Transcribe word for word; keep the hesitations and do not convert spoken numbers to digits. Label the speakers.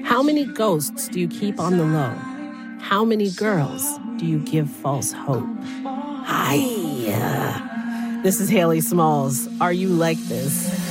Speaker 1: How many ghosts do you keep on the low? How many girls do you give false hope? Hi. This is Haley Smalls. Are you like this?